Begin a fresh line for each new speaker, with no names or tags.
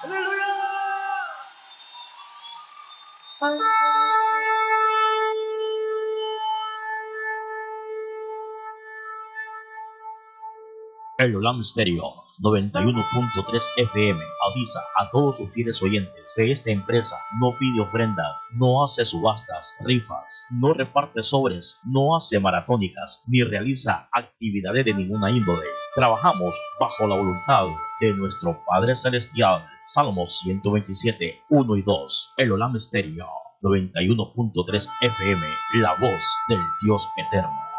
¡Aleluya!
El Olam Stereo 91.3 FM avisa a todos sus fieles oyentes que esta empresa no pide ofrendas, no hace subastas, rifas, no reparte sobres, no hace maratónicas, ni realiza actividades de ninguna índole. Trabajamos bajo la voluntad de nuestro Padre Celestial. Salmos 127, 1 y 2. El Olam Stereo 91.3 FM, la voz del Dios eterno.